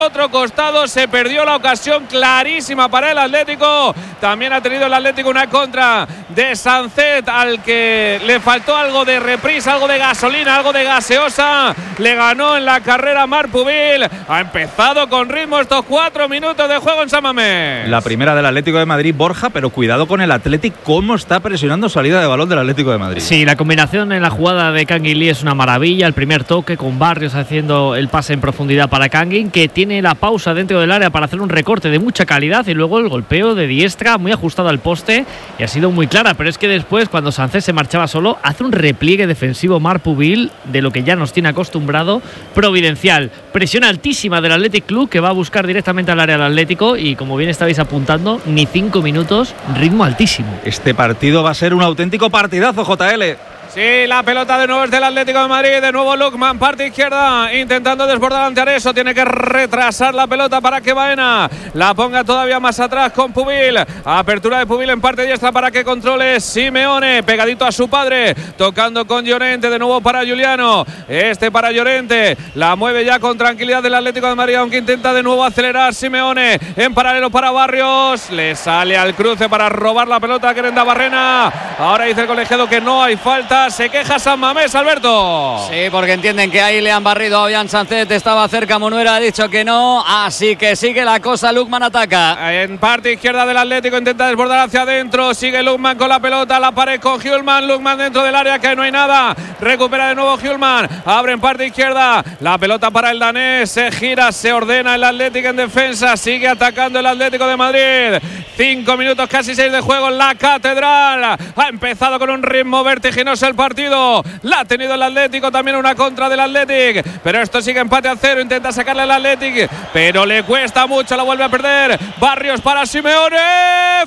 otro costado, se perdió la ocasión clarísima para el Atlético. También ha tenido el Atlético una contra de Sancet, al que le faltó algo de reprisa, algo de gasolina, algo de gaseosa. Le ganó en la carrera Marc Pubil. Ha empezado con ritmo estos 4 minutos de juego en San Mamés. La primera del Atlético de Madrid, Borja, pero cuidado con el Atlético, cómo está presionando salida de balón del Atlético de Madrid. Sí, la combinación en la jugada de Kangin Lee es una maravilla. El primer toque con Barrios haciendo el pase en profundidad para Kangin, que tiene la pausa dentro del área para hacer un recorte de mucha calidad, y luego el golpeo de diestra muy ajustado al poste, y ha sido muy clara. Pero es que después, cuando Sancet se marchaba solo, hace un repliegue defensivo Marc Pubil de lo que ya nos tiene acostumbrado, providencial. Presión altísima del Athletic Club, que va a buscar directamente al área del Atlético, y como bien estabais apuntando, ni 5 minutos, ritmo altísimo. Este partido va a ser un auténtico partidazo, JL. Sí, la pelota de nuevo es del Atlético de Madrid. De nuevo Lukman, parte izquierda, intentando desbordar ante Areso. Tiene que retrasar la pelota para que Baena la ponga todavía más atrás con Pubil. Apertura de Pubil en parte diestra para que controle Simeone, pegadito a su padre, tocando con Llorente. De nuevo para Juliano, para Llorente. La mueve ya con tranquilidad del Atlético de Madrid, aunque intenta de nuevo acelerar Simeone. En paralelo para Barrios, le sale al cruce para robar la pelota a Kerenda Barrena. Ahora dice el colegiado que no hay falta. Se queja San Mamés, Alberto. Sí, porque entienden que ahí le han barrido a Ollán Sancet. Estaba cerca, Monuera ha dicho que no. Así que sigue la cosa. Lukman ataca. En parte izquierda del Atlético, intenta desbordar hacia adentro. Sigue Lukman con la pelota, la pared con Hjulman. Lukman dentro del área, que no hay nada. Recupera de nuevo Hjulman. Abre en parte izquierda. La pelota para el danés. Se gira, se ordena el Atlético en defensa. Sigue atacando el Atlético de Madrid. 5 minutos, casi 6 de juego en la Catedral. Ha empezado con un ritmo vertiginoso el partido. La ha tenido el Atlético, también una contra del Atlético, pero esto sigue empate a 0. Intenta sacarle al Atlético, pero le cuesta mucho, la vuelve a perder. Barrios para Simeone,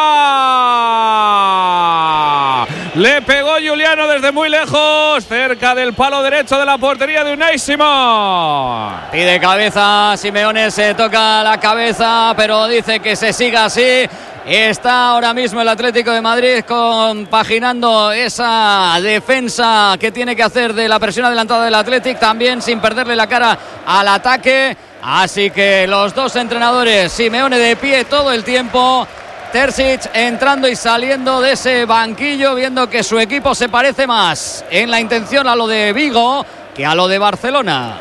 fuera. Le pegó Juliano desde muy lejos, cerca del palo derecho de la portería de Unai Simón. Pide cabeza Simeone, se toca la cabeza, pero dice que se siga así. Está ahora mismo el Atlético de Madrid compaginando esa defensa que tiene que hacer de la presión adelantada del Atlético, también sin perderle la cara al ataque. Así que los dos entrenadores, Simeone de pie todo el tiempo, Terzic entrando y saliendo de ese banquillo, viendo que su equipo se parece más en la intención a lo de Vigo que a lo de Barcelona.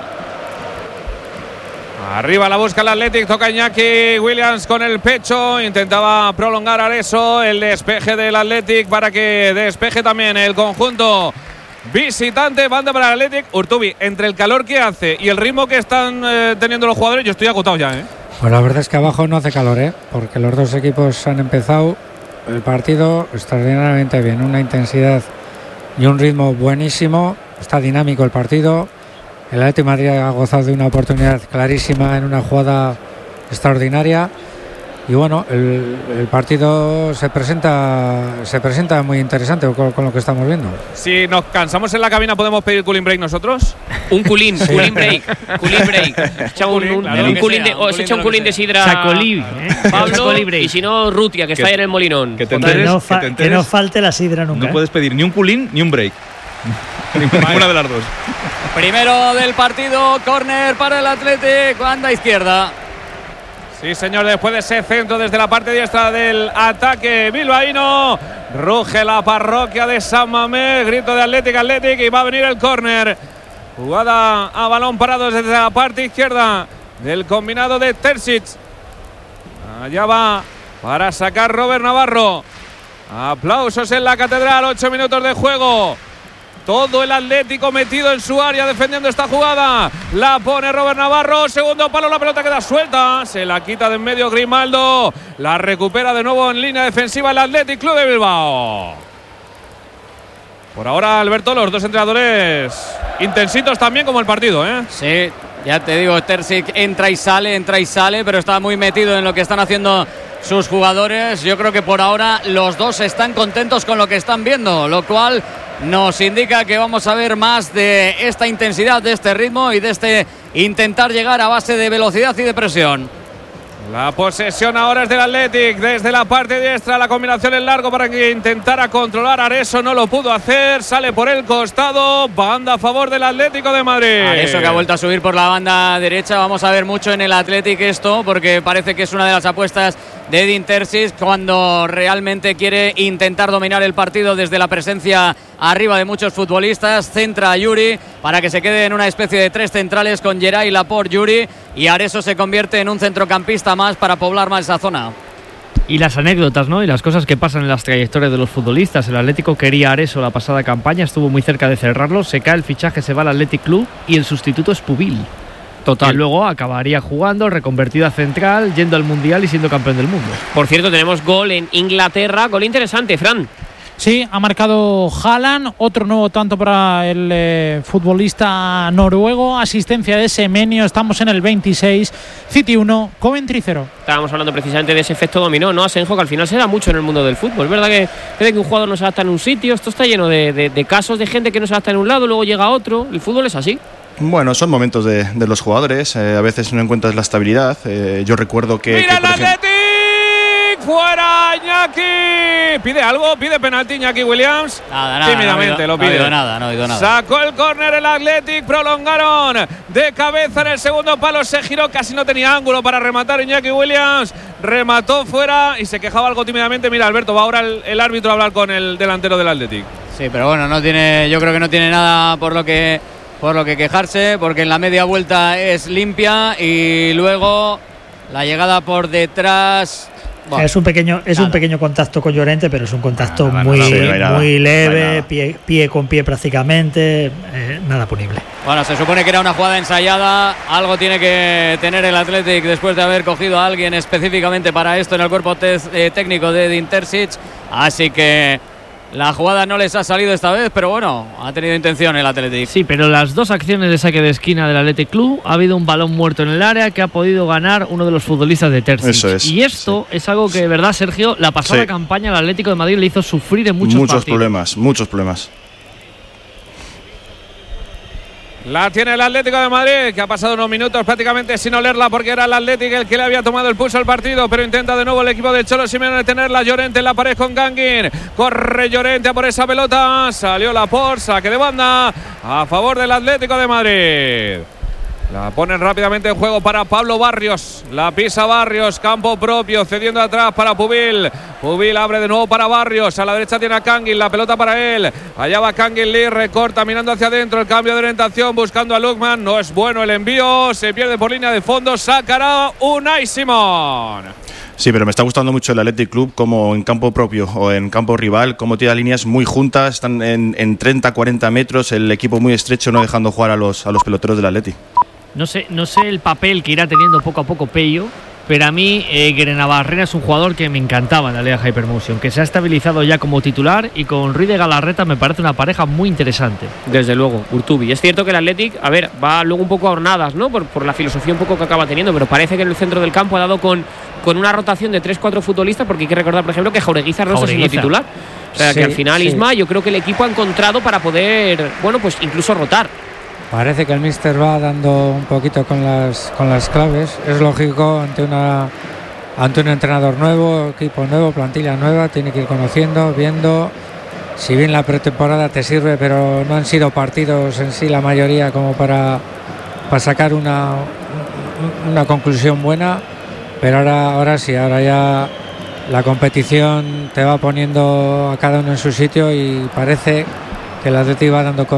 Arriba la busca el Athletic, toca Iñaki Williams con el pecho, intentaba prolongar Areso, el despeje del Athletic para que despeje también el conjunto visitante. Banda para el Athletic. Urtubi, entre el calor que hace y el ritmo que están teniendo los jugadores, yo estoy agotado ya, Pues la verdad es que abajo no hace calor, porque los dos equipos han empezado el partido extraordinariamente bien, una intensidad y un ritmo buenísimo, está dinámico el partido. El Atlético de Madrid ha gozado de una oportunidad clarísima en una jugada extraordinaria. Y bueno, el partido se presenta muy interesante con lo que estamos viendo. Si nos cansamos en la cabina, ¿podemos pedir cooling break nosotros? Un culín, sí. Cooling break. Echa un culín de sidra. Sacolí, Pablo, y si no, Rutia, que está ahí en el Molinón. Que no falte la sidra nunca. No puedes pedir ni un culín ni un break. Ninguna de las dos. Primero del partido, córner para el Atlético, banda izquierda. Sí, señor, después de ese centro desde la parte diestra del ataque bilbaíno, ruge la parroquia de San Mamés, grito de Atlético, y va a venir el córner. Jugada a balón parado desde la parte izquierda del combinado de Terzic. Allá va para sacar Robert Navarro. Aplausos en la Catedral, 8 minutos de juego. Todo el Atlético metido en su área defendiendo esta jugada. La pone Robert Navarro. Segundo palo, la pelota queda suelta. Se la quita de en medio Grimaldo. La recupera de nuevo en línea defensiva el Athletic Club de Bilbao. Por ahora, Alberto, los dos entrenadores intensitos también como el partido, Sí, ya te digo, Terzic entra y sale, pero está muy metido en lo que están haciendo sus jugadores. Yo creo que por ahora los dos están contentos con lo que están viendo, lo cual nos indica que vamos a ver más de esta intensidad, de este ritmo y de este intentar llegar a base de velocidad y de presión. La posesión ahora es del Athletic. Desde la parte diestra, la combinación en largo para que intentara controlar. Areso no lo pudo hacer. Sale por el costado. Banda a favor del Atlético de Madrid. Areso, que ha vuelto a subir por la banda derecha. Vamos a ver mucho en el Athletic esto, porque parece que es una de las apuestas de Edin Terzic cuando realmente quiere intentar dominar el partido desde la presencia arriba de muchos futbolistas. Centra a Yuri para que se quede en una especie de 3 centrales con Geray, Laporte, Yuri, y Areso se convierte en un centrocampista más para poblar más esa zona. Y las anécdotas, ¿no? Y las cosas que pasan en las trayectorias de los futbolistas. El Atlético quería a Areso la pasada campaña, estuvo muy cerca de cerrarlo, se cae el fichaje, se va al Athletic Club y el sustituto es Pubil. Total. Y luego acabaría jugando, reconvertido a central, yendo al Mundial y siendo campeón del mundo. Por cierto, tenemos gol en Inglaterra, gol interesante, Fran. Sí, ha marcado Haaland, otro nuevo tanto para el futbolista noruego, asistencia de Semenyo, estamos en el 26, City 1, Coventry 0. Estábamos hablando precisamente de ese efecto dominó, ¿no, Asenjo? Que al final se da mucho en el mundo del fútbol. Es verdad que desde que un jugador no se adapta en un sitio, esto está lleno de casos de gente que no se adapta en un lado, luego llega a otro. El fútbol es así. Bueno, son momentos de los jugadores, a veces no encuentras la estabilidad. Yo recuerdo que... ¡Mira el Athletic! ¡Fuera, Iñaki! ¿Pide algo? ¿Pide penalti Iñaki Williams? Nada, tímidamente no ha oído nada. Sacó el córner el Athletic, prolongaron de cabeza en el segundo palo, se giró, casi no tenía ángulo para rematar Iñaki Williams, remató fuera y se quejaba algo tímidamente. Mira, Alberto, va ahora el árbitro a hablar con el delantero del Athletic. Sí, pero bueno, yo creo que no tiene nada por lo que quejarse, porque en la media vuelta es limpia y luego la llegada por detrás... Bueno, es un pequeño contacto con Llorente, pero es un contacto muy leve, pie con pie prácticamente, nada punible. Bueno, se supone que era una jugada ensayada, algo tiene que tener el Athletic después de haber cogido a alguien específicamente para esto en el cuerpo técnico de Edin Terzic, así que la jugada no les ha salido esta vez, pero bueno, ha tenido intención el Athletic. Sí, pero las dos acciones de saque de esquina del Athletic Club ha habido un balón muerto en el área que ha podido ganar uno de los futbolistas de Terzic. Eso es, y esto es algo que, de verdad, Sergio, la pasada campaña al Atlético de Madrid le hizo sufrir en muchos partidos. Muchos problemas. La tiene el Atlético de Madrid, que ha pasado unos minutos prácticamente sin olerla porque era el Atlético el que le había tomado el pulso al partido, pero intenta de nuevo el equipo del Cholo Simeone tenerla. Llorente en la pared con Gangin, corre Llorente a por esa pelota, salió Laporte, saque de banda a favor del Atlético de Madrid. La ponen rápidamente en juego para Pablo Barrios. La pisa Barrios, campo propio, cediendo atrás para Pubil. Pubil abre de nuevo para Barrios. A la derecha tiene a Kangin, la pelota para él. Allá va Kangin Lee, recorta mirando hacia adentro. El cambio de orientación buscando a Lukman. No es bueno el envío, se pierde por línea de fondo. Sacará Unai Simón. Sí, pero me está gustando mucho el Athletic Club, como en campo propio o en campo rival, como tira líneas muy juntas, están en 30-40 metros, el equipo muy estrecho, no dejando jugar a los peloteros del Athletic. No sé el papel que irá teniendo poco a poco Pello, pero a mí Grenabarrena es un jugador que me encantaba en la Liga Hypermotion, que se ha estabilizado ya como titular, y con Ruiz de Galarreta me parece una pareja muy interesante. Desde luego, Urtubi. Es cierto que el Athletic, va luego un poco a hornadas, ¿no? Por la filosofía un poco que acaba teniendo, pero parece que en el centro del campo ha dado con una rotación de 3-4 futbolistas, porque hay que recordar, por ejemplo, que Jaureguizar no está siendo titular. O sea, que al final, Isma, yo creo que el equipo ha encontrado para poder, pues incluso rotar. Parece que el míster va dando un poquito con las claves. Es lógico ante un entrenador nuevo, equipo nuevo, plantilla nueva, tiene que ir conociendo, viendo. Si bien la pretemporada te sirve, pero no han sido partidos en sí la mayoría como para sacar una conclusión buena. Pero ahora sí, ahora ya la competición te va poniendo a cada uno en su sitio y parece que el Atleti va dando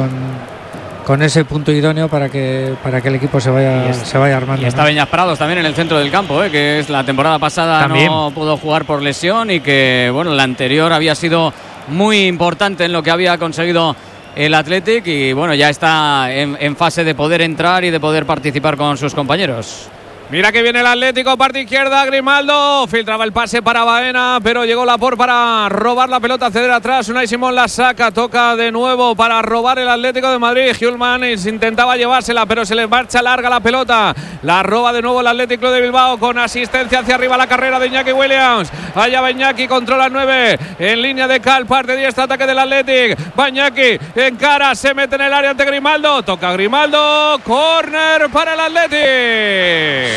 con ese punto idóneo para que el equipo se vaya armando. Y está Beñas Prados también en el centro del campo, que es la temporada pasada también no pudo jugar por lesión y que la anterior había sido muy importante en lo que había conseguido el Athletic y ya está en fase de poder entrar y de poder participar con sus compañeros. Mira que viene el Atlético, parte izquierda, Grimaldo, filtraba el pase para Baena, pero llegó Laporte para robar la pelota, ceder atrás, Unai Simón la saca, toca de nuevo para robar el Atlético de Madrid, Hjulman intentaba llevársela, pero se le marcha larga la pelota, la roba de nuevo el Atlético de Bilbao, con asistencia hacia arriba la carrera de Iñaki Williams, allá va Iñaki, controla 9, en línea de cal, parte 10, ataque del Atlético, va Iñaki, encara, se mete en el área ante Grimaldo, toca Grimaldo, córner para el Atlético.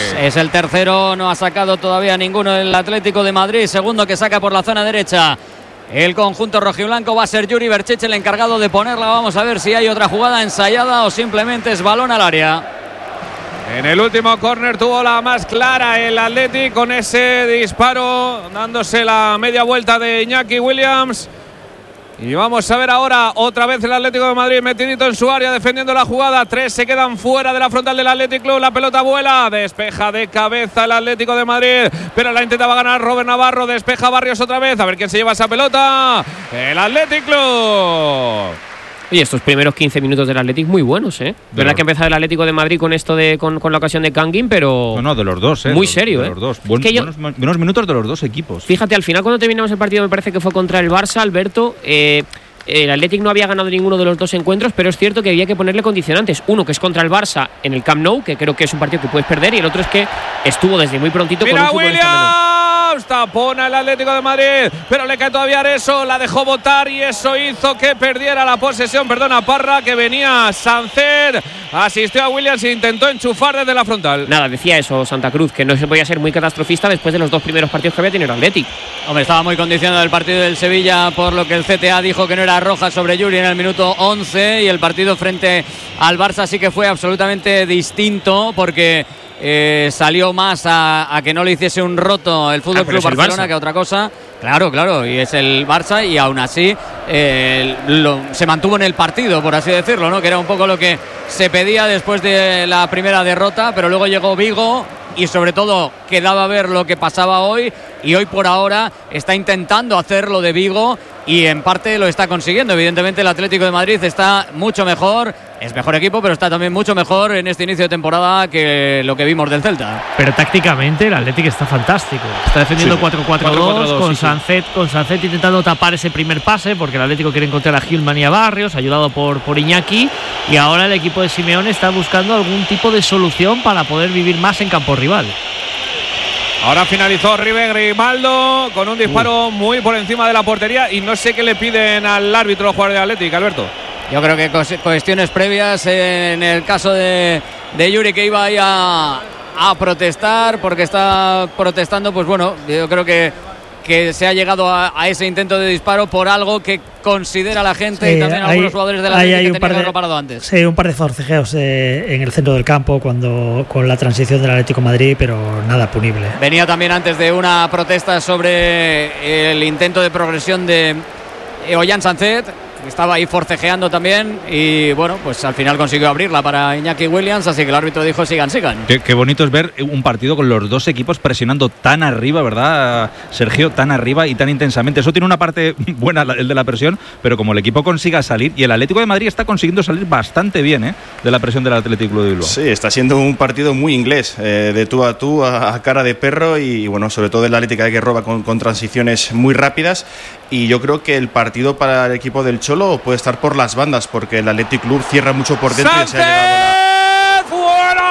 Es el tercero, no ha sacado todavía ninguno el Atlético de Madrid. Segundo que saca por la zona derecha el conjunto rojiblanco, va a ser Yuri Berchiche el encargado de ponerla. Vamos a ver si hay otra jugada ensayada o simplemente es balón al área. En el último córner tuvo la más clara el Athletic con ese disparo, dándose la media vuelta de Iñaki Williams. Y vamos a ver ahora otra vez el Atlético de Madrid metidito en su área defendiendo la jugada. 3 se quedan fuera de la frontal del Athletic Club. La pelota vuela, despeja de cabeza el Atlético de Madrid, pero la intentaba ganar Robert Navarro. Despeja Barrios otra vez, a ver quién se lleva esa pelota. El Athletic Club. Y estos primeros 15 minutos del Athletic muy buenos, ¿eh? Verdad que ha empezado el Atlético de Madrid con esto con la ocasión de Kangin, pero... No, de los dos, muy serio, de los dos. Buenos minutos de los dos equipos. Fíjate, al final cuando terminamos el partido, me parece que fue contra el Barça, Alberto, el Athletic no había ganado ninguno de los dos encuentros, pero es cierto que había que ponerle condicionantes. Uno que es contra el Barça en el Camp Nou, que creo que es un partido que puedes perder, y el otro es que estuvo desde muy prontito con un futbolista. Tapona el Atlético de Madrid, pero le cae todavía Areso, la dejó botar y eso hizo que perdiera la posesión. Perdona, Parra, que venía Sánchez, asistió a Williams e intentó enchufar desde la frontal. Nada, decía eso Santa Cruz, que no se podía ser muy catastrofista después de los dos primeros partidos que había tenido el Athletic. Hombre, estaba muy condicionado el partido del Sevilla, por lo que el CTA dijo que no era roja sobre Yuri en el minuto 11, y el partido frente al Barça sí que fue absolutamente distinto, porque salió más a que no le hiciese un roto el Fútbol Club Barcelona que a otra cosa. Claro, y es el Barça, y aún así se mantuvo en el partido, por así decirlo, ¿no? Que era un poco lo que se pedía después de la primera derrota, pero luego llegó Vigo y sobre todo quedaba ver lo que pasaba hoy, y hoy por ahora está intentando hacer lo de Vigo y en parte lo está consiguiendo. Evidentemente el Atlético de Madrid está mucho mejor, es mejor equipo, pero está también mucho mejor en este inicio de temporada que lo que vimos del Celta. Pero tácticamente el Atlético está fantástico, está defendiendo 4-4-2 con Sánchez intentando tapar ese primer pase, porque el Atlético quiere encontrar a Gilman y a Barrios, ayudado por Iñaki, y ahora el equipo de Simeone está buscando algún tipo de solución para poder vivir más en campo rival. Ahora finalizó Ribe Grimaldo con un disparo muy por encima de la portería, y no sé qué le piden al árbitro los jugadores de Athletic, Alberto. Yo creo que cuestiones previas en el caso de Yuri, que iba ahí a protestar, porque está protestando, pues bueno, yo creo que se ha llegado a ese intento de disparo por algo que considera la gente, y también algunos jugadores de la Atlético que tenían que haberlo parado antes. Sí, un par de forcejeos en el centro del campo con la transición del Atlético de Madrid, pero nada punible. Venía también antes de una protesta sobre el intento de progresión de Ollán Sánchez, que estaba ahí forcejeando también, y bueno, pues al final consiguió abrirla para Iñaki Williams, así que el árbitro dijo sigan. Qué bonito es ver un partido con los dos equipos presionando tan arriba, ¿verdad, Sergio? Tan arriba y tan intensamente. Eso tiene una parte buena, el de la presión, pero como el equipo consiga salir, y el Atlético de Madrid está consiguiendo salir bastante bien, de la presión del Atlético Club de Bilbao. Sí, está siendo un partido muy inglés, de tú a cara de perro, y bueno, sobre todo el Atlético que roba con transiciones muy rápidas, y yo creo que el partido para el equipo del Cholo puede estar por las bandas, porque el Athletic Club cierra mucho por dentro. ¡Sánchez! Y se ha ¡Fuera!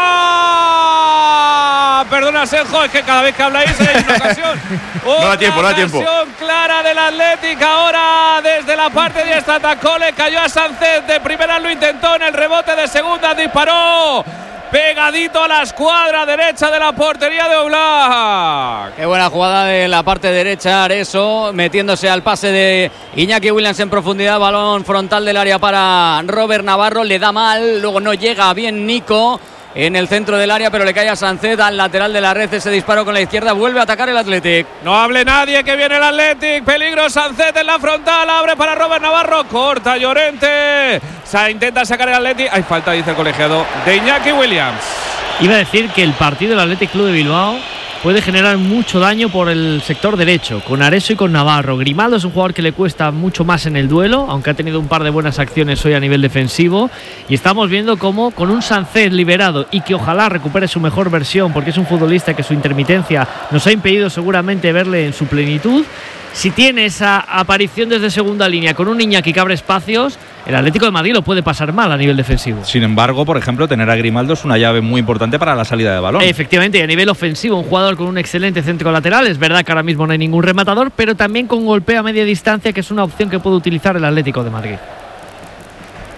Perdona, Sergio, es que cada vez que habláis hay una ocasión. No da tiempo. Ocasión clara del Athletic. Ahora desde la parte de esta atacó, le cayó a Sánchez. De primera lo intentó, en el rebote de segunda disparó pegadito a la escuadra derecha de la portería de Oblak. Qué buena jugada de la parte derecha, Areso, metiéndose al pase de Iñaki Williams en profundidad, balón frontal del área para Robert Navarro, le da mal, luego no llega bien Nico en el centro del área, pero le cae a Sánchez al lateral de la red. Ese disparo con la izquierda, vuelve a atacar el Athletic. No hable nadie, que viene el Athletic. Peligro, Sánchez en la frontal, abre para Robert Navarro, corta Llorente. Intenta sacar el Athletic. Hay falta, dice el colegiado, de Iñaki Williams. Iba a decir que el partido del Athletic Club de Bilbao puede generar mucho daño por el sector derecho, con Areso y con Navarro. Grimaldo es un jugador que le cuesta mucho más en el duelo, aunque ha tenido un par de buenas acciones hoy a nivel defensivo, y estamos viendo cómo con un Sánchez liberado, y que ojalá recupere su mejor versión, porque es un futbolista que su intermitencia nos ha impedido seguramente verle en su plenitud. Si tiene esa aparición desde segunda línea con un Iñaki que abre espacios, el Atlético de Madrid lo puede pasar mal a nivel defensivo. Sin embargo, por ejemplo, tener a Grimaldo es una llave muy importante para la salida de balón. Efectivamente, y a nivel ofensivo, un jugador con un excelente centro lateral. Es verdad que ahora mismo no hay ningún rematador, pero también con golpeo a media distancia, que es una opción que puede utilizar el Atlético de Madrid.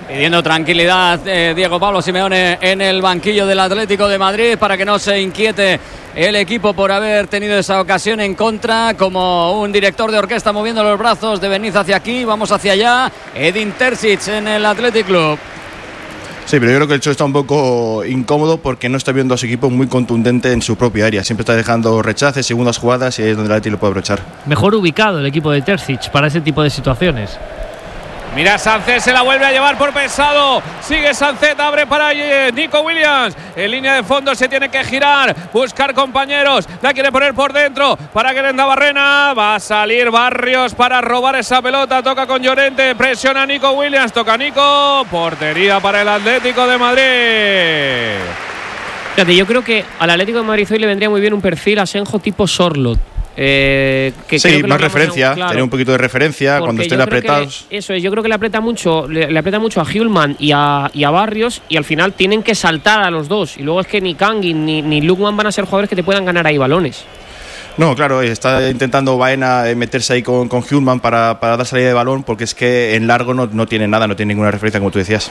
Pidiendo tranquilidad Diego Pablo Simeone en el banquillo del Atlético de Madrid para que no se inquiete el equipo por haber tenido esa ocasión en contra, como un director de orquesta moviendo los brazos de venid hacia aquí, vamos hacia allá. Edin Terzic en el Athletic Club. Sí, pero yo creo que el Cholo está un poco incómodo porque no está viendo a su equipo muy contundente en su propia área. Siempre está dejando rechaces, segundas jugadas, y ahí es donde el Athletic lo puede aprovechar. Mejor ubicado el equipo de Terzic para ese tipo de situaciones. Mira, Sánchez se la vuelve a llevar por pesado. Sigue Sánchez, abre para Nico Williams. En línea de fondo se tiene que girar, buscar compañeros. La quiere poner por dentro para que Barrena. Va a salir Barrios para robar esa pelota. Toca con Llorente, presiona Nico Williams. Toca Nico. Portería para el Atlético de Madrid. Fíjate, yo creo que al Atlético de Madrid hoy le vendría muy bien un perfil Asenjo tipo Sorloth. Sí, más referencia, claro, tener un poquito de referencia cuando estén apretados. Eso es, yo creo que le aprieta mucho a Hjulman y a Barrios, y al final tienen que saltar a los dos. Y luego es que ni Kangin ni Lukman van a ser jugadores que te puedan ganar ahí balones. No, claro, está intentando Baena meterse ahí con Hjulman para dar salida de balón, porque es que en largo no tiene nada, no tiene ninguna referencia, como tú decías.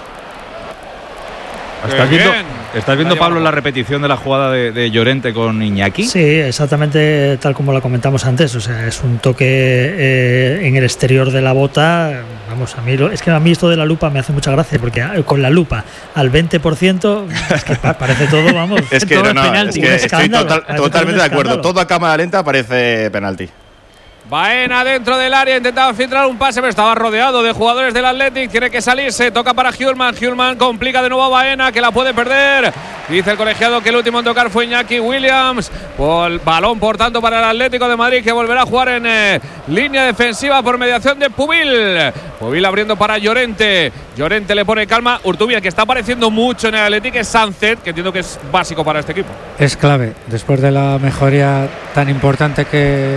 ¿Estás viendo, Pablo, la repetición de la jugada de Llorente con Iñaki? Sí, exactamente tal como la comentamos antes. O sea, es un toque en el exterior de la bota. Vamos, a mí esto de la lupa me hace mucha gracia, porque con la lupa al 20% es que parece todo, vamos. Es que, todo es que estoy totalmente de acuerdo. Todo a cámara lenta parece penalti. Baena dentro del área, intentaba filtrar un pase, pero estaba rodeado de jugadores del Athletic. Tiene que salirse, toca para Hjulman. Hjulman complica de nuevo a Baena, que la puede perder. Dice el colegiado que el último en tocar fue Iñaki Williams. Balón, por tanto, para el Atlético de Madrid, que volverá a jugar en línea defensiva por mediación de Pubil. Pubil abriendo para Llorente. Llorente le pone calma. Urtubia, que está apareciendo mucho en el Athletic, es Sánchez, que entiendo que es básico para este equipo. Es clave, después de la mejoría tan importante que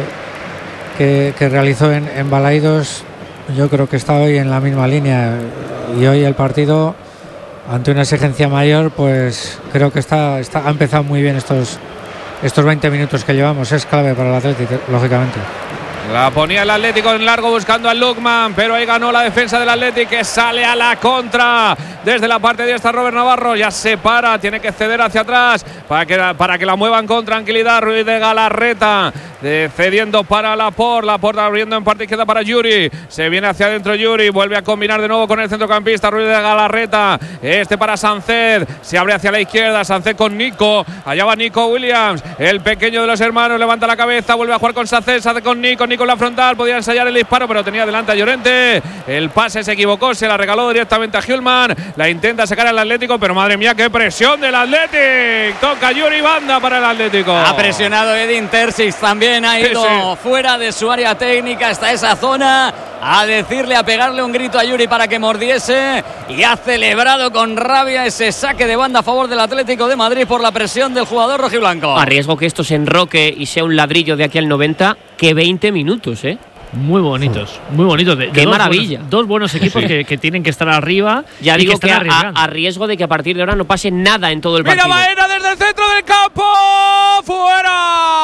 realizó en Balaidos. Yo creo que está hoy en la misma línea, y hoy el partido, ante una exigencia mayor, pues creo que ha empezado muy bien estos 20 minutos que llevamos. Es clave para el Atlético, lógicamente. La ponía el Atlético en largo buscando al Lukman, pero ahí ganó la defensa del Atlético, que sale a la contra desde la parte diestra. Robert Navarro ya se para, tiene que ceder hacia atrás para que la muevan con tranquilidad. Ruiz de Galarreta cediendo para Laporte abriendo en parte izquierda para Yuri. Se viene hacia adentro Yuri, vuelve a combinar de nuevo con el centrocampista Ruiz de Galarreta. Para Sánchez, se abre hacia la izquierda. Sánchez con Nico, allá va Nico Williams, el pequeño de los hermanos, levanta la cabeza, vuelve a jugar con Sánchez con Nico en la frontal, podía ensayar el disparo, pero tenía delante a Llorente. El pase se equivocó, se la regaló directamente a Hjulman. La intenta sacar al Atlético, pero madre mía, qué presión del Atlético. Toca Yuri, banda para el Atlético. Ha presionado Edin Terzic, también ha ido fuera de su área técnica hasta esa zona a decirle, a pegarle un grito a Yuri para que mordiese, y ha celebrado con rabia ese saque de banda a favor del Atlético de Madrid por la presión del jugador rojiblanco. A riesgo que esto se enroque y sea un ladrillo de aquí al 90, que 20 minutos, muy bonitos, muy bonitos. Qué maravilla. Dos buenos equipos que tienen que estar arriba. Ya digo que a riesgo de que a partir de ahora no pase nada en todo el partido. Mira Baena desde el centro del campo. ¡Fuera!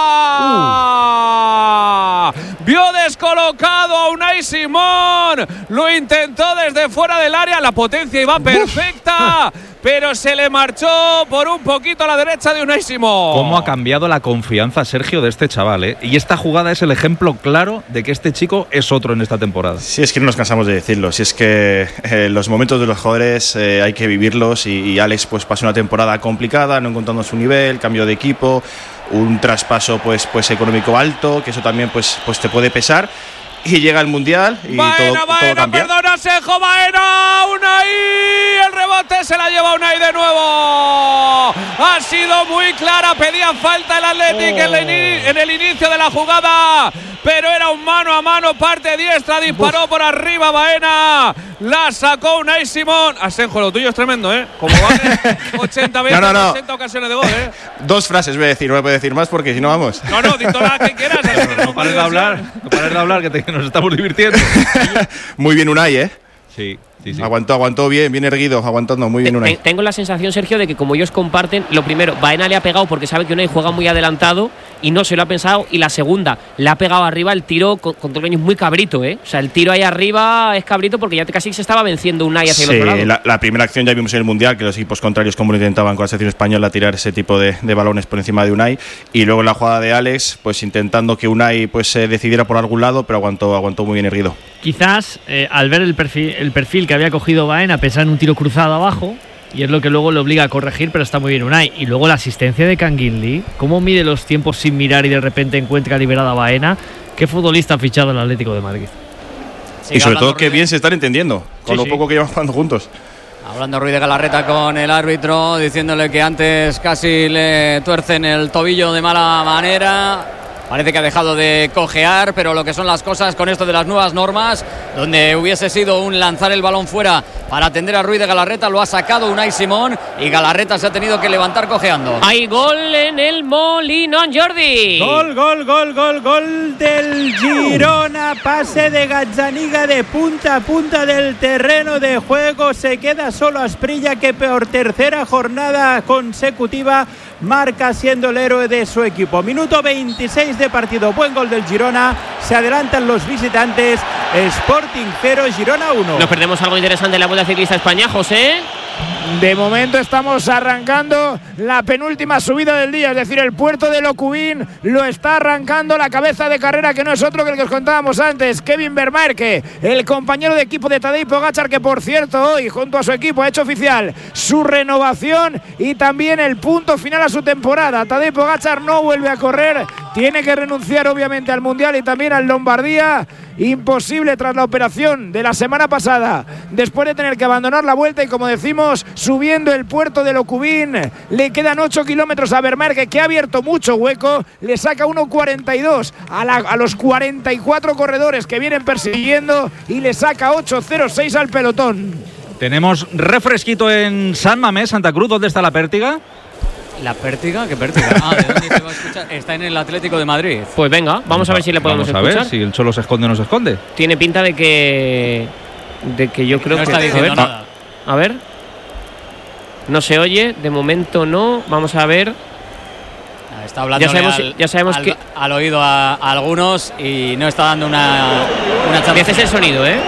Vio descolocado a Unai Simón. Lo intentó desde fuera del área. La potencia iba perfecta. Pero se le marchó por un poquito a la derecha de Unai Simón. ¿Cómo ha cambiado la confianza, Sergio, de este chaval? Y esta jugada es el ejemplo claro de que este chico es otro en esta temporada. Sí, es que no nos cansamos de decirlo. Si es que los momentos de los jugadores hay que vivirlos, y Alex pues pasó una temporada complicada, no encontrando su nivel, cambio de equipo, un traspaso pues económico alto, que eso también pues te puede pesar. Y llega el Mundial y todo cambia. Perdona, Sejo, Baena, Unai, el rebote se la lleva Unai de nuevo. Ha sido muy clara, pedía falta el Athletic en el inicio de la jugada, pero era un mano a mano, parte diestra, disparó por arriba Baena, la sacó Unai Simón. Asenjo, lo tuyo es tremendo, como vale 80 veces, 80 ocasiones de gol, Dos frases voy a decir, no voy a decir más porque si no vamos. No, di todas las que quieras. No pares de hablar, que nos estamos divirtiendo. Muy bien Unai, Sí. Aguantó bien erguido, aguantando muy bien Unai. Tengo la sensación, Sergio, de que como ellos comparten, lo primero, Baena le ha pegado porque sabe que Unai juega muy adelantado, y no se lo ha pensado, y la segunda le ha pegado arriba el tiro con Toloño, es muy cabrito, o sea, el tiro ahí arriba es cabrito porque ya casi se estaba venciendo Unai hacia el otro lado. La primera acción ya vimos en el Mundial que los equipos contrarios como lo intentaban con la selección española tirar ese tipo de balones por encima de Unai, y luego en la jugada de Alex pues intentando que Unai pues se decidiera por algún lado, pero aguantó muy bien erguido. Quizás al ver el perfil que había cogido Baena, pensar en un tiro cruzado abajo, y es lo que luego le obliga a corregir, pero está muy bien Unai. Y luego la asistencia de Kangin Lee, cómo mide los tiempos sin mirar y de repente encuentra liberada a Baena. ¿Qué futbolista ha fichado el Atlético de Madrid? Y sobre todo que bien se están entendiendo con lo poco que llevan jugando juntos. Hablando Ruiz de Galarreta con el árbitro, diciéndole que antes casi le tuercen el tobillo de mala manera. Parece que ha dejado de cojear, pero lo que son las cosas con esto de las nuevas normas, donde hubiese sido un lanzar el balón fuera para atender a Ruiz de Galarreta, lo ha sacado Unai Simón y Galarreta se ha tenido que levantar cojeando. Hay gol en el Molinón, Jordi. Gol del Girona. Pase de Gazzaniga de punta a punta del terreno de juego. Se queda solo Asprilla, que por tercera jornada consecutiva marca siendo el héroe de su equipo. Minuto 26 de partido. Buen gol del Girona. Se adelantan los visitantes. Sporting 0, Girona 1. Nos perdemos algo interesante en la Vuelta Ciclista España, José. De momento estamos arrancando la penúltima subida del día, es decir, el puerto de Locubín lo está arrancando la cabeza de carrera, que no es otro que el que os contábamos antes, Kevin Vermaerke, el compañero de equipo de Tadej Pogačar, que por cierto hoy junto a su equipo ha hecho oficial su renovación y también el punto final a su temporada. Tadej Pogačar no vuelve a correr, tiene que renunciar obviamente al Mundial y también al Lombardía. Imposible tras la operación de la semana pasada, después de tener que abandonar la Vuelta, y como decimos, subiendo el puerto de Locubín. Le quedan 8 kilómetros a Vermaerke, que ha abierto mucho hueco, le saca 1.42 a los 44 corredores que vienen persiguiendo y le saca 8.06 al pelotón. Tenemos refresquito en San Mamés, Santa Cruz. ¿Dónde está la pértiga? ¿La pértiga? ¿Qué pértiga? ¿De dónde se va a escuchar? Está en el Atlético de Madrid. Pues venga, vamos a ver si le podemos escuchar. Vamos a ver si el Cholo se esconde o no se esconde. Tiene pinta de que yo creo no que está diciendo nada. A ver. No se oye, de momento no. Vamos a ver. Está hablando al oído a algunos y no está dando una charla. Ese es el sonido, ¿eh?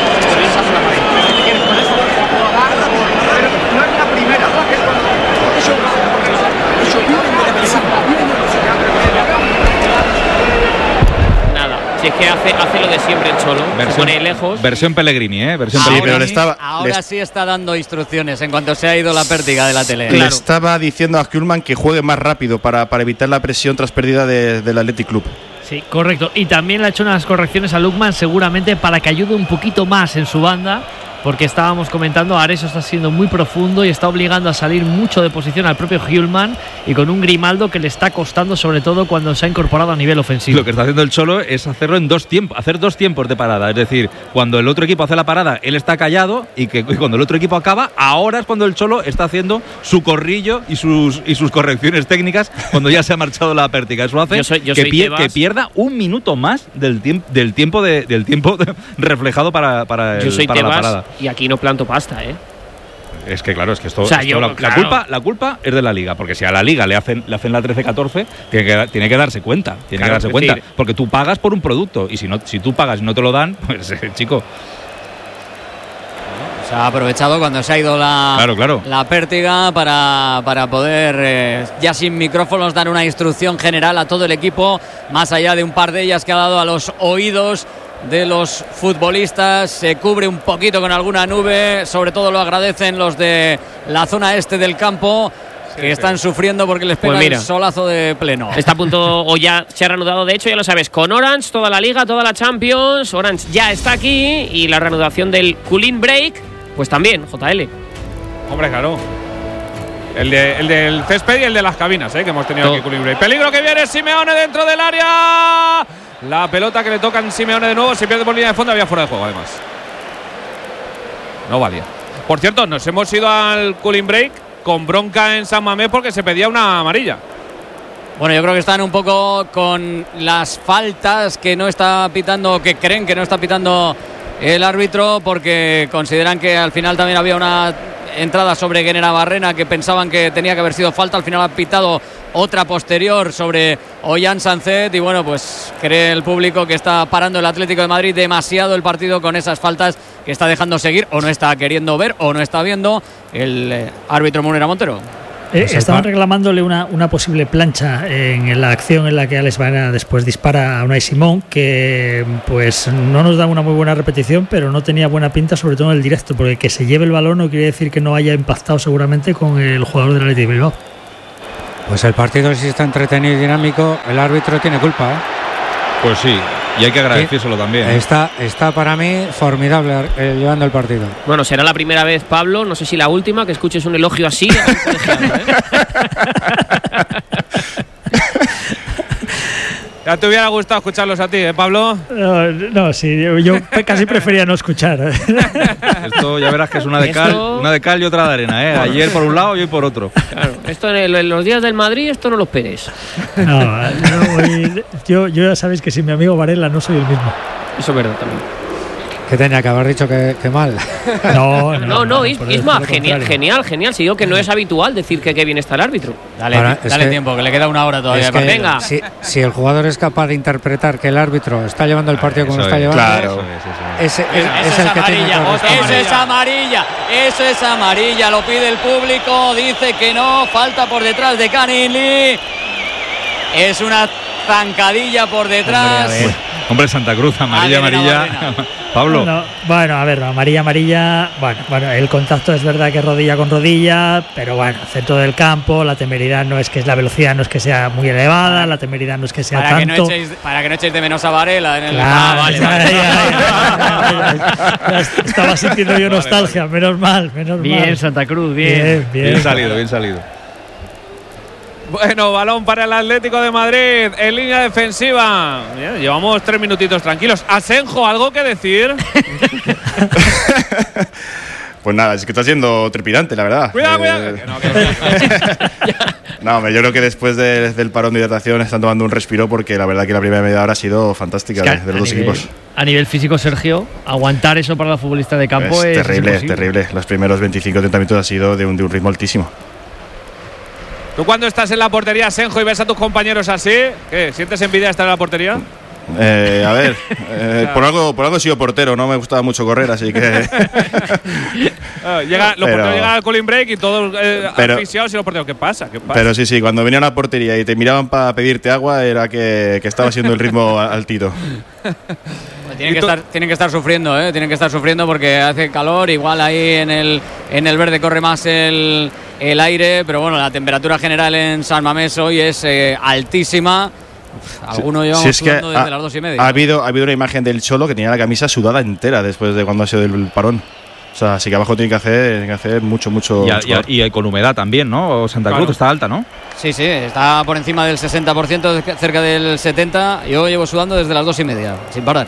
Si es que hace lo de siempre el Cholo, se pone lejos. Versión Pellegrini, Ahora sí está dando instrucciones en cuanto se ha ido la pértiga de la tele. Le estaba diciendo a Kuhlman que juegue más rápido para evitar la presión tras pérdida del Athletic Club. Sí, correcto. Y también le ha hecho unas correcciones a Lukman, seguramente para que ayude un poquito más en su banda, porque estábamos comentando, Areso está siendo muy profundo y está obligando a salir mucho de posición al propio Hjulman, y con un Grimaldo que le está costando, sobre todo cuando se ha incorporado a nivel ofensivo. Lo que está haciendo el Cholo es hacerlo en hacer dos tiempos de parada, es decir, cuando el otro equipo hace la parada, él está callado, y cuando el otro equipo acaba, ahora es cuando el Cholo está haciendo su corrillo y sus correcciones técnicas cuando ya se ha marchado la pértiga. Eso hace que pierda un minuto más del tiempo reflejado para la parada. Y aquí no planto pasta, ¿eh? Es que claro, es que esto, la culpa es de la Liga, porque si a la Liga le hacen la 13-14, tiene que darse cuenta, porque tú pagas por un producto, y si tú pagas y no te lo dan, pues chico. Se ha aprovechado cuando se ha ido la pértiga para poder, ya sin micrófonos, dar una instrucción general a todo el equipo, más allá de un par de ellas que ha dado a los oídos de los futbolistas. Se cubre un poquito con alguna nube, sobre todo lo agradecen los de la zona este del campo, que están sufriendo porque les pega el solazo de pleno. Está a punto, o ya se ha reanudado, de hecho, ya lo sabes, con Orange, toda la Liga, toda la Champions. Orange ya está aquí, y la reanudación del Cooling Break, pues también, JL. Hombre, claro. El del césped y el de las cabinas, que hemos tenido aquí Cooling Break. Peligro que viene Simeone dentro del área. La pelota que le tocan Simeone de nuevo, se pierde por línea de fondo, había fuera de juego además. No valía. Por cierto, nos hemos ido al Cooling Break con bronca en San Mamés porque se pedía una amarilla. Bueno, yo creo que están un poco con las faltas que no está pitando, que creen que no está pitando el árbitro, porque consideran que al final también había una entrada sobre Guenera Barrena que pensaban que tenía que haber sido falta. Al final ha pitado otra posterior sobre Ollán Sancet y bueno, pues cree el público que está parando el Atlético de Madrid demasiado el partido con esas faltas que está dejando seguir o no está queriendo ver o no está viendo el árbitro Munera Montero. Estaban reclamándole una posible plancha en la acción en la que Alex Baena después dispara a Unai Simón, que pues no nos da una muy buena repetición, pero no tenía buena pinta, sobre todo en el directo, porque que se lleve el balón no quiere decir que no haya impactado seguramente con el jugador del Athletic Bilbao. Pues el partido sí está entretenido y dinámico, el árbitro tiene culpa, ¿eh? Pues sí, y hay que agradecérselo también. Está para mí formidable llevando el partido. Bueno, será la primera vez, Pablo, no sé si la última, que escuches un elogio así. Ya te hubiera gustado escucharlos a ti, Pablo. No, sí, yo casi prefería no escuchar. Esto ya verás que es una de cal y otra de arena, ¿eh? Ayer por un lado y hoy por otro. Claro, esto en los días del Madrid, esto no lo esperes. Yo ya sabéis que sin mi amigo Varela no soy el mismo. Eso es verdad también. Que tenía que haber dicho que mal. No, Isma, genial. Si digo que no es habitual decir que qué bien está el árbitro. Dale tiempo, que le queda una hora todavía. Venga. Si el jugador es capaz de interpretar que el árbitro está llevando el partido como está llevando, claro. Es el que tiene Eso es amarilla, lo pide el público, dice que no, falta por detrás de Kangin Lee. Es una zancadilla por detrás. Hombre, Santa Cruz, amarilla. Pablo. Bueno, a ver, amarilla. Bueno, el contacto es verdad que rodilla con rodilla, pero bueno, centro del campo, la temeridad no es que la velocidad no es que sea muy elevada, la temeridad no es que sea tanto. Para que no echéis de menos a Varela en el. Vale. Estaba sintiendo yo nostalgia, menos mal. Bien, Santa Cruz, bien. Bien salido. Bueno, balón para el Atlético de Madrid en línea defensiva. Bien, llevamos 3 minutitos tranquilos. Asenjo, ¿algo que decir? Pues nada, es que está siendo trepidante, la verdad. Cuidado. No, yo creo que después del parón de hidratación están tomando un respiro, porque la verdad que la primera media hora ha sido fantástica de los dos equipos. A nivel físico, Sergio, aguantar eso para los futbolistas de campo es terrible. Los primeros 25-30 minutos ha sido de un ritmo altísimo. ¿Tú cuando estás en la portería, Asenjo, y ves a tus compañeros así, ¿qué? ¿Sientes envidia de estar en la portería? A ver, por algo he sido portero, no me gustaba mucho correr, así que… Los porteros llegan al cooling break y todos asfixiados, y los porteros, ¿qué pasa? Pero sí, cuando venían a la portería y te miraban para pedirte agua, era que estaba siendo el ritmo altito. Tienen que estar sufriendo, tienen que estar sufriendo porque hace calor, igual ahí en el verde corre más el aire, pero bueno, la temperatura general en San Mamés hoy es altísima. Algunos llevamos sudando desde las 2:30. Ha habido una imagen del Cholo que tenía la camisa sudada entera después de cuando ha sido el parón. O sea, así que abajo tiene que hacer mucho. Y con humedad también, ¿no? Santa Cruz está alta, ¿no? Sí, está por encima del 60%, cerca del 70%. Yo llevo sudando desde las 2:30, sin parar.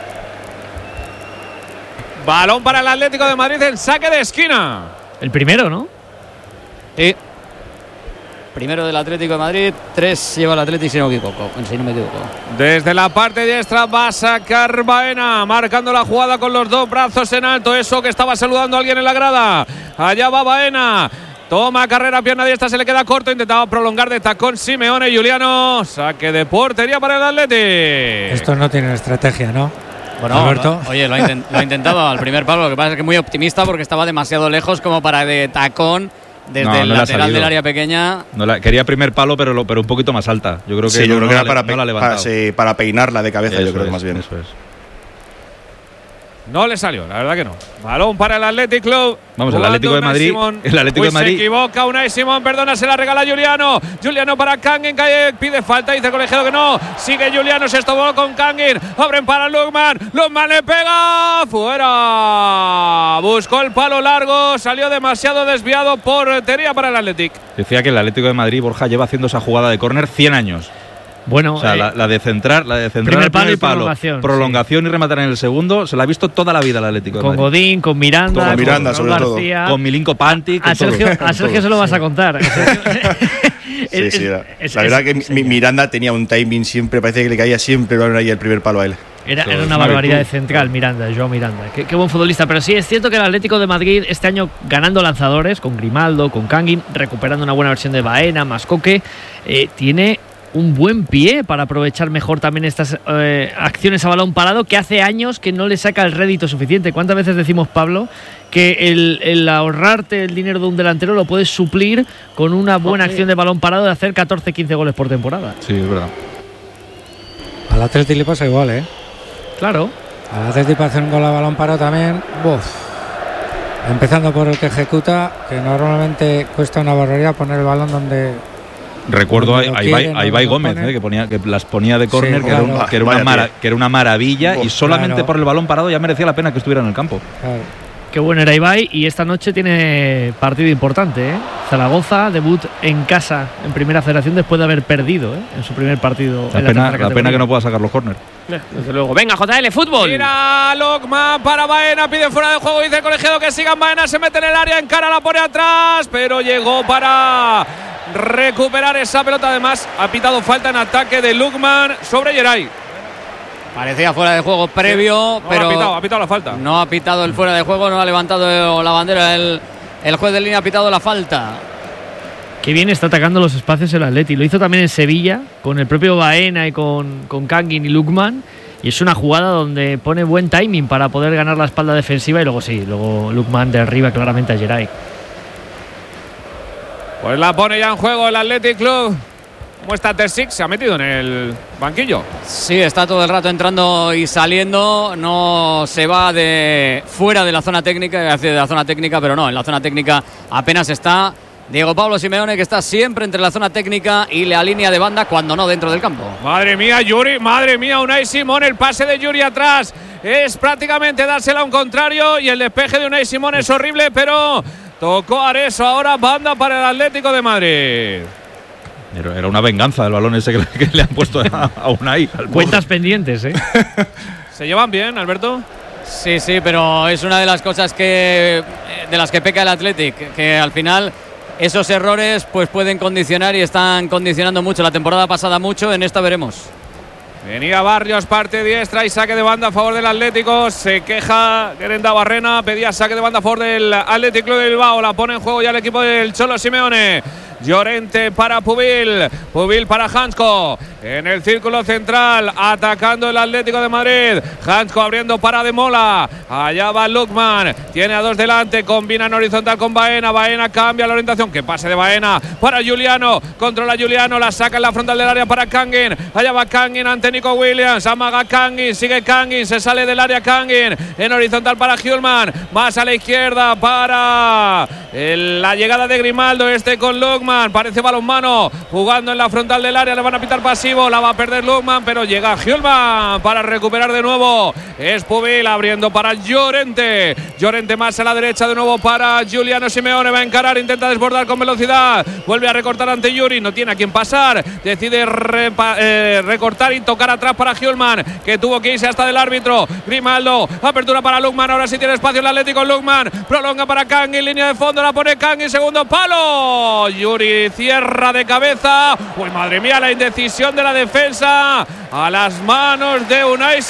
Balón para el Atlético de Madrid en saque de esquina. El primero, ¿no? Sí. Primero del Atlético de Madrid, 3 lleva el Atlético, si no me equivoco. Desde la parte diestra va a sacar Baena, marcando la jugada con los dos brazos en alto. Eso que estaba saludando a alguien en la grada. Allá va Baena. Toma carrera, pierna diestra, se le queda corto. Intentaba prolongar de tacón Simeone. Juliano, saque de portería para el Atlético. Estos no tienen estrategia, ¿no? Bueno, Alberto. Oye, lo ha intentado al primer palo. Lo que pasa es que muy optimista porque estaba demasiado lejos como para de tacón. Desde el lateral del área pequeña. Quería primer palo, pero un poquito más alta. Yo creo que, era para peinarla de cabeza, yo creo que más bien. Eso es. No le salió, la verdad que no. Balón para el Athletic Club. Vamos, el Atlético de Madrid. El Atlético de Madrid. Se equivoca Unai Simón, perdona, se la regala Juliano. Juliano para Kangin, pide falta, dice el colegiado que no. Sigue Juliano, se estuvo con Kangin. Abren para Lukman. Lukman le pega. Fuera. Buscó el palo largo, salió demasiado desviado. Portería para el Athletic. Decía que el Atlético de Madrid, Borja, lleva haciendo esa jugada de córner 100 años. Bueno, o sea, la de centrar primer palo y prolongación y rematar en el segundo, se la ha visto toda la vida el Atlético de Madrid. Con Godín, con Miranda, con Miranda sobre García, todo. Con Milinko Pantic. A Sergio se lo vas a contar. Sí, la verdad que Miranda tenía un timing siempre, parece que le caía siempre el balón ahí el primer palo a él. Era una barbaridad de central, Miranda, Joao Miranda. Qué buen futbolista. Pero sí, es cierto que el Atlético de Madrid este año ganando lanzadores, con Grimaldo, con Kangin, recuperando una buena versión de Baena, Mascoque, tiene un buen pie para aprovechar mejor también estas acciones a balón parado, que hace años que no le saca el rédito suficiente. ¿Cuántas veces decimos, Pablo, que el ahorrarte el dinero de un delantero lo puedes suplir con una buena acción de balón parado de hacer 14-15 goles por temporada? Sí, es verdad. Al Atleti le pasa igual, Claro. Al Atleti para hacer un gol a balón parado también. Empezando por el que ejecuta, que normalmente cuesta una barbaridad poner el balón donde... Recuerdo a Ibai Gómez, que las ponía de córner, sí, claro. que era una maravilla. Y solamente por el balón parado ya merecía la pena que estuviera en el campo. Claro. Qué bueno era Ibai, y esta noche tiene partido importante, Zaragoza, debut en casa en Primera Federación después de haber perdido en su primer partido. La pena que no pueda sacar los córner. Desde luego. Venga, JL, fútbol. Mira Lokman para Baena, pide fuera de juego, dice el colegiado que sigan. Baena se mete en el área, encara, la pone atrás, pero llegó para recuperar esa pelota. Además, ha pitado falta en ataque de Lokman sobre Geray. Parecía fuera de juego previo, sí. pero ha pitado la falta. No ha pitado el fuera de juego, no ha levantado la bandera. El juez de línea ha pitado la falta. Qué bien está atacando los espacios el Atleti. Lo hizo también en Sevilla, con el propio Baena y con Kangin y Lokman. Y es una jugada donde pone buen timing para poder ganar la espalda defensiva. Y luego Lokman derriba claramente a Geray. Pues la pone ya en juego el Athletic Club. ¿Cómo está Terzic? Se ha metido en el banquillo. Sí, está todo el rato entrando y saliendo. No se va de fuera de la zona técnica, pero no, en la zona técnica apenas está Diego Pablo Simeone, que está siempre entre la zona técnica y la línea de banda, cuando no dentro del campo. Madre mía, Yuri, madre mía, Unai Simón, el pase de Yuri atrás es prácticamente dársela a un contrario, y el despeje de Unai Simón es horrible, pero tocó Areso. Ahora banda para el Atlético de Madrid. Era una venganza el balón ese que le han puesto a Unai. Cuentas pendientes, ¿Se llevan bien, Alberto? Sí, pero es una de las cosas de las que peca el Athletic, que al final esos errores pues pueden condicionar, y están condicionando mucho. La temporada pasada mucho, en esta veremos. Venía Barrios, parte diestra y saque de banda a favor del Atlético. Se queja Gerenda Barrena, pedía saque de banda a favor del Athletic Club de Bilbao. La pone en juego ya el equipo del Cholo Simeone. Llorente para Pubil para Hansko, en el círculo central, atacando el Atlético de Madrid. Hansko abriendo para De Mola, allá va Lokman, tiene a dos delante, combina en horizontal con Baena. Baena cambia la orientación, que pase de Baena para Juliano, controla Juliano, la saca en la frontal del área para Kangin, allá va Kangin ante Nico Williams, amaga Kangin, sigue Kangin, se sale del área Kangin, en horizontal para Hjulman, más a la izquierda para la llegada de Grimaldo, con Lokman. Parece balonmano, jugando en la frontal del área, le van a pitar pasivo, la va a perder Lokman, pero llega Hjulman para recuperar de nuevo. Es Pubil abriendo para Llorente más a la derecha de nuevo para Giuliano Simeone, va a encarar, intenta desbordar con velocidad, vuelve a recortar ante Yuri, no tiene a quien pasar, decide recortar y tocar atrás para Hjulman, que tuvo que irse hasta del árbitro. Grimaldo, apertura para Lokman, ahora sí tiene espacio el Atlético. Lokman prolonga para Kangin, línea de fondo, la pone Kangin, segundo palo, Yuri cierra de cabeza. Uy, madre mía, la indecisión de la defensa a las manos de Unai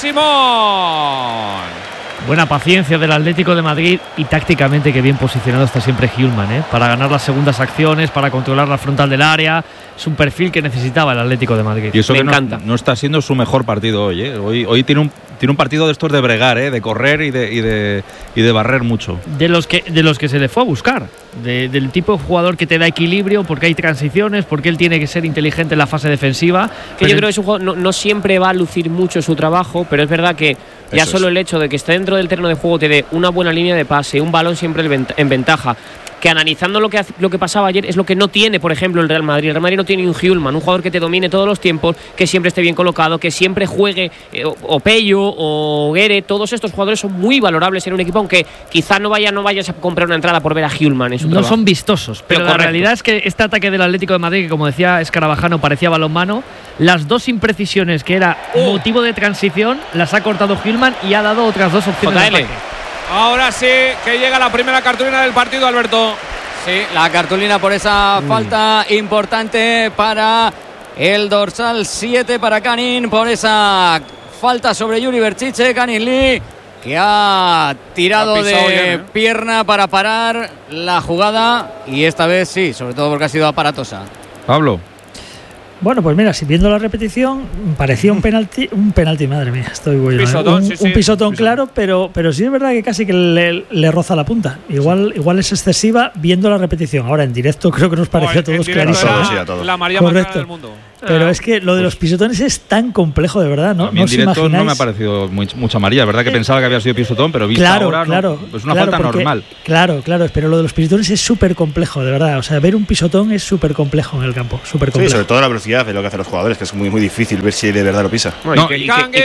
Simón. Buena paciencia del Atlético de Madrid, y tácticamente que bien posicionado está siempre Hjulman, para ganar las segundas acciones, para controlar la frontal del área. Es un perfil que necesitaba el Atlético de Madrid. Y eso me encanta. No está siendo su mejor partido hoy, Hoy tiene un partido de estos de bregar, de correr y de barrer mucho. De los que se le fue a buscar, del tipo de jugador que te da equilibrio, porque hay transiciones, porque él tiene que ser inteligente en la fase defensiva. Que yo creo que es un jugador, no siempre va a lucir mucho su trabajo, pero es verdad que ya solo el hecho de que esté dentro del terreno de juego te dé una buena línea de pase, un balón siempre en ventaja, que analizando lo que pasaba ayer es lo que no tiene, por ejemplo, el Real Madrid. El Real Madrid no tiene un Hjulman, un jugador que te domine todos los tiempos, que siempre esté bien colocado, que siempre juegue, o Pello o Guere. Todos estos jugadores son muy valorables en un equipo, aunque quizá no vayas a comprar una entrada por ver a Hjulman en su trabajo. No son vistosos, pero la realidad es que este ataque del Atlético de Madrid, que como decía Escarabajano, parecía balonmano, las dos imprecisiones que era motivo de transición las ha cortado Hjulman y ha dado otras dos opciones de ataque. Ahora sí que llega la primera cartulina del partido, Alberto. Sí, la cartulina por esa falta importante para el dorsal 7, para Canin, por esa falta sobre Yuri Berchiche. Kangin Lee, que ha tirado de pierna para parar la jugada. Y esta vez sí, sobre todo porque ha sido aparatosa. Pablo. Bueno, pues mira, si viendo la repetición parecía un penalti, madre mía, estoy muy pisotón, un pisotón claro, pero sí es verdad que casi que le roza la punta. Igual es excesiva viendo la repetición. Ahora en directo creo que nos pareció a todos clarísimo. La María más clara del mundo. Pero es que lo de los pisotones es tan complejo, de verdad, ¿no? A mí en directo no me ha parecido mucha María, ¿verdad? Que pensaba que había sido pisotón, pero visto ahora no, es una falta normal. Claro, pero lo de los pisotones es súper complejo, de verdad. O sea, ver un pisotón es súper complejo en el campo, súper complejo. Sí, sobre todo la velocidad de lo que hacen los jugadores, que es muy, muy difícil ver si de verdad lo pisa. Bueno, Kangin,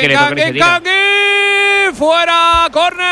fuera,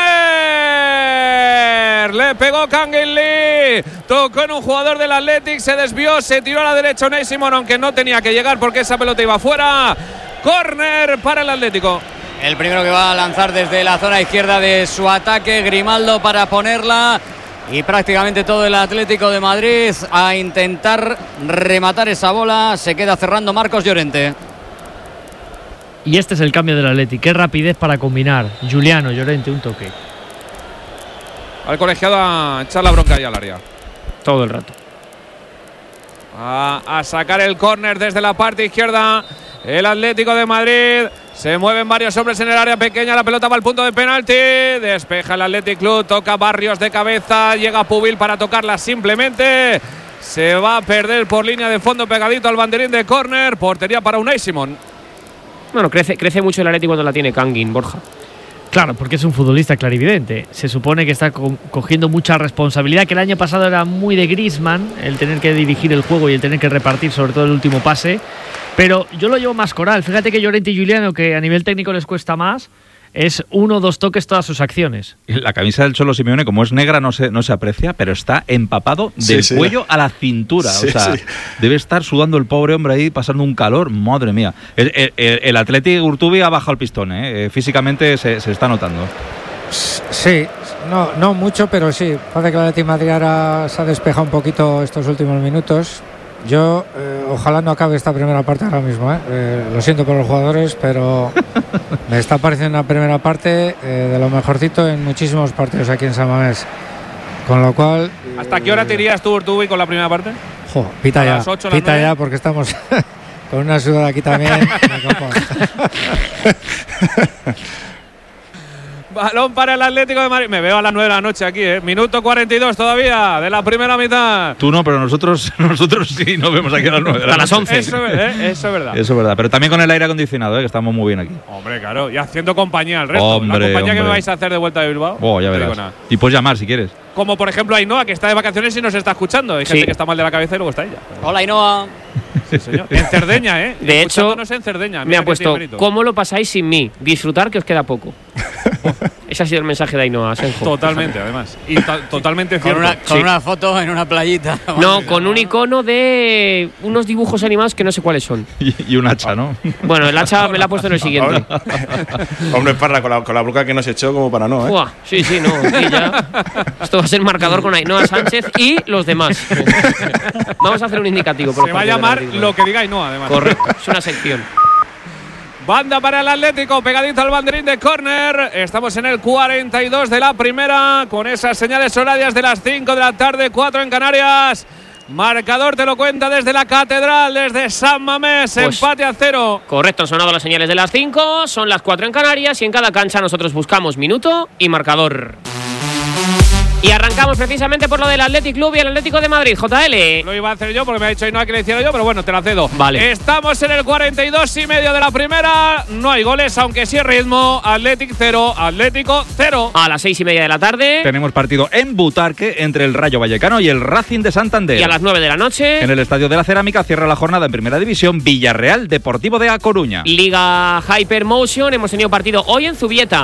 córner. Le pegó Kangin Lee, tocó en un jugador del Athletic, se desvió, se tiró a la derecha Unai Simón, aunque no tenía que llegar porque esa pelota iba fuera. Córner para el Atlético. El primero que va a lanzar desde la zona izquierda de su ataque, Grimaldo, para ponerla. Y prácticamente todo el Atlético de Madrid a intentar rematar esa bola. Se queda cerrando Marcos Llorente. Y este es el cambio del Athletic. Qué rapidez para combinar. Juliano, Llorente, un toque. Al colegiado a echar la bronca ahí al área. Todo el rato. A sacar el córner desde la parte izquierda. El Atlético de Madrid. Se mueven varios hombres en el área pequeña. La pelota va al punto de penalti. Despeja el Athletic Club. Toca Barrios de cabeza. Llega Pubil para tocarla simplemente. Se va a perder por línea de fondo pegadito al banderín de córner. Portería para Unai Simón. Bueno, crece mucho el Atlético cuando la tiene Kangin, Borja. Claro, porque es un futbolista clarividente. Se supone que está cogiendo mucha responsabilidad, que el año pasado era muy de Griezmann, el tener que dirigir el juego y el tener que repartir sobre todo el último pase. Pero yo lo llevo más coral. Fíjate que Llorente y Juliano, que a nivel técnico les cuesta más, es 1 o 2 toques todas sus acciones. La camisa del Cholo Simeone, como es negra, no se aprecia, pero está empapado del cuello a la cintura. O sea, debe estar sudando el pobre hombre ahí, pasando un calor. Madre mía. El Athletic Urtubi ha bajado el pistón, físicamente se está notando. Sí, no mucho, pero sí. Parece que el Athletic Madrid ahora se ha despejado un poquito estos últimos minutos. Yo ojalá no acabe esta primera parte ahora mismo, lo siento por los jugadores, pero me está pareciendo una primera parte de lo mejorcito en muchísimos partidos aquí en San Mamés, con lo cual ¿hasta qué hora te irías tú, Urtubi, con la primera parte? Pita ya porque estamos con una sudada aquí también. Balón para el Atlético de Madrid. Me veo a las 9 de la noche aquí, Minuto 42 todavía de la primera mitad. Tú no, pero nosotros sí nos vemos aquí a las 9 de la noche. A las 11. Eso es verdad. Eso es verdad. Pero también con el aire acondicionado, que estamos muy bien aquí. Hombre, claro. Y haciendo compañía al resto. Hombre, la compañía que me vais a hacer de vuelta de Bilbao. Ya verás. Y puedes llamar si quieres. Como por ejemplo Ainhoa, que está de vacaciones y nos está escuchando. Hay gente que está mal de la cabeza y luego está ella. Hola, Ainhoa. Sí, señor. En Cerdeña, De hecho, en Cerdeña. me ha puesto: ¿cómo lo pasáis sin mí? Disfrutar, que os queda poco. Ese ha sido el mensaje de Ainhoa Senjo. Totalmente, además. Y totalmente cierto. Con una foto en una playita. No, con un icono de unos dibujos animados que no sé cuáles son. Y un hacha, ¿no? Bueno, el hacha me la ha puesto en el siguiente. Hombre, Parra, con la bronca que nos echó como para no, Uah, sí, no. Aquí ya. Esto va a ser marcador con Ainhoa Sánchez y los demás. Vamos a hacer un indicativo. Se va a llamar lo que diga Ainhoa, además. Correcto, es una sección. Banda para el Atlético, pegadito al banderín de córner. Estamos en el 42 de la primera, con esas señales horarias de las 5 de la tarde, 4 en Canarias. Marcador te lo cuenta desde la Catedral, desde San Mamés, pues, empate a 0. Correcto, han sonado las señales de las 5, son las 4 en Canarias y en cada cancha nosotros buscamos minuto y marcador. Y arrancamos precisamente por lo del Athletic Club y el Atlético de Madrid, JL. Lo iba a hacer yo porque me ha dicho Ainhoa que le hiciera yo, pero bueno, te la cedo. Vale. Estamos en el 42 y medio de la primera. No hay goles, aunque sí ritmo. Athletic 0, Atlético 0. A las 6:30 de la tarde tenemos partido en Butarque entre el Rayo Vallecano y el Racing de Santander. Y a las 9 de la noche en el Estadio de la Cerámica cierra la jornada en Primera División Villarreal Deportivo de A Coruña. Liga Hypermotion, hemos tenido partido hoy en Zubieta.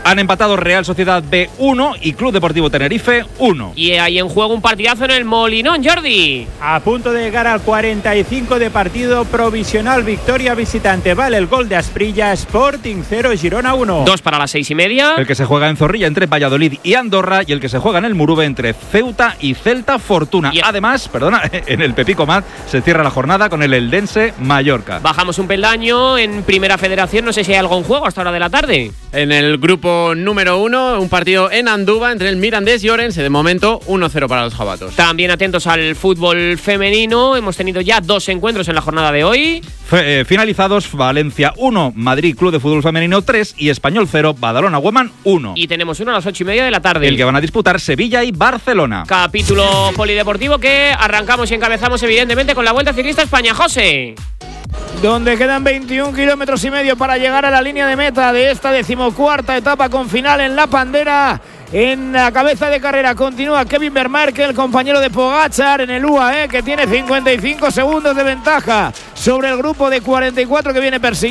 Han empatado Real Sociedad B 1 y Club Deportivo Tenerife 1. Y hay en juego un partidazo en el Molinón, Jordi. A punto de llegar al 45 de partido provisional, victoria visitante. Vale el gol de Asprilla, Sporting 0, Girona 1. 2 para las 6:30. El que se juega en Zorrilla entre Valladolid y Andorra y el que se juega en el Murube entre Ceuta y Celta Fortuna. Y además, en el Pepico Mat se cierra la jornada con el Eldense Mallorca. Bajamos un peldaño en Primera Federación, no sé si hay algo en juego hasta hora de la tarde. En el grupo número 1, un partido en Andúba entre el Mirandés y Orense. De momento, 1-0 para los jabatos. También atentos al fútbol femenino. Hemos tenido ya 2 encuentros en la jornada de hoy. Finalizados, Valencia 1, Madrid Club de Fútbol Femenino 3 y Español 0, Badalona Woman 1. Y tenemos uno a las 8:30 de la tarde. El que van a disputar Sevilla y Barcelona. Capítulo polideportivo que arrancamos y encabezamos evidentemente con la Vuelta Ciclista a España. José. Donde quedan 21 kilómetros y medio para llegar a la línea de meta de esta 14ª etapa con final en La Pandera. En la cabeza de carrera continúa Kevin Vermaerke, el compañero de Pogačar en el UAE, que tiene 55 segundos de ventaja sobre el grupo de 44 que viene persiguiendo.